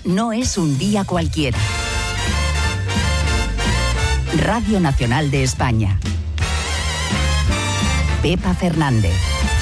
no es un día cualquiera. Radio Nacional de España. Pepa Fernández.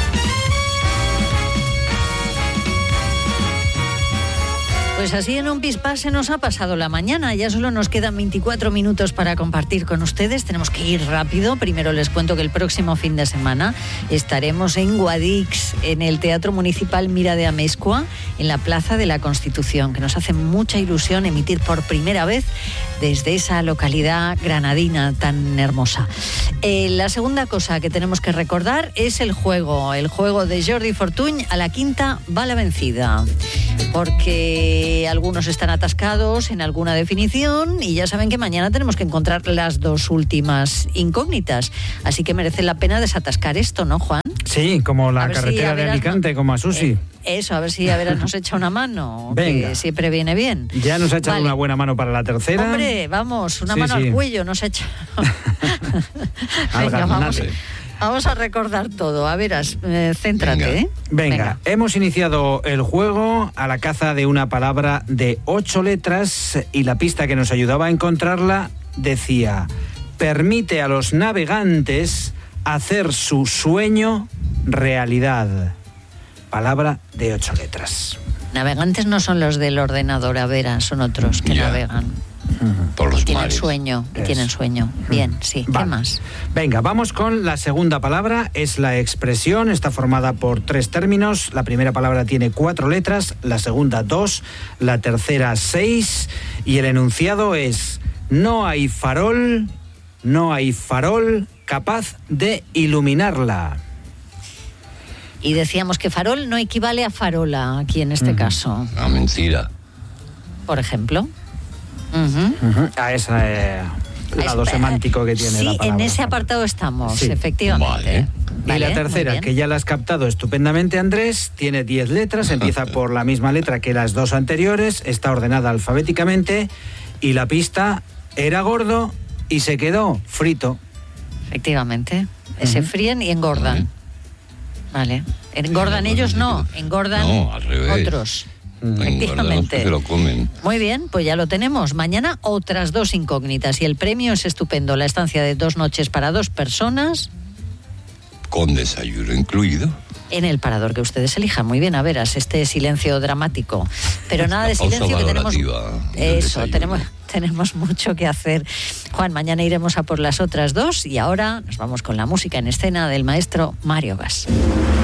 Pues así en un pispás se nos ha pasado la mañana, ya solo nos quedan 24 minutos para compartir con ustedes, tenemos que ir rápido. Primero les cuento que el próximo fin de semana estaremos en Guadix, en el Teatro Municipal Mira de Amezcua, en la Plaza de la Constitución, que nos hace mucha ilusión emitir por primera vez desde esa localidad granadina tan hermosa. La segunda cosa que tenemos que recordar es el juego de Jordi Fortuny, a la quinta va la vencida, porque algunos están atascados en alguna definición y ya saben que mañana tenemos que encontrar las dos últimas incógnitas, así que merece la pena desatascar esto, ¿no, Juan? Sí, como la carretera de Alicante, como a Susi. Eso, a ver si nos echa una mano, venga, que siempre viene bien. Ya nos ha echado una buena mano para la tercera. Hombre, vamos, una mano al cuello nos echa. Venga, vamos a recordar todo. A veras, céntrate. Venga, hemos iniciado el juego a la caza de una palabra de 8 letras y la pista que nos ayudaba a encontrarla decía: permite a los navegantes hacer su sueño realidad. Palabra de 8 letras. Navegantes no son los del ordenador, a veras, son otros que navegan. Por los tienen mares. Sueño, y tienen sueño. Bien, sí. Vale. ¿Qué más? Venga, vamos con la segunda palabra. Es la expresión, está formada por 3 términos. La primera palabra tiene 4 letras, la segunda 2, la tercera 6 y el enunciado es: no hay farol capaz de iluminarla. Y decíamos que farol no equivale a farola aquí en este caso. Ah, mentira. Por ejemplo. A ese lado semántico que tiene la palabra. Sí, en ese apartado estamos, efectivamente. Vale. Y la tercera, que ya la has captado estupendamente, Andrés, tiene 10 letras, empieza por la misma letra que las 2 anteriores, está ordenada alfabéticamente y la pista: era gordo y se quedó frito. Efectivamente. Se fríen y engordan. Vale. Engordan ellos, no, engordan al revés. otros. Efectivamente. Se lo comen. Muy bien, pues ya lo tenemos. Mañana otras 2 incógnitas y el premio es estupendo. La estancia de 2 noches para 2 personas. Con desayuno incluido. En el parador que ustedes elijan. Muy bien, a veras, este silencio dramático. Pero nada de silencio, que tenemos. Eso, tenemos mucho que hacer. Juan, mañana iremos a por las otras 2 y ahora nos vamos con la música en escena del maestro Mario Gas.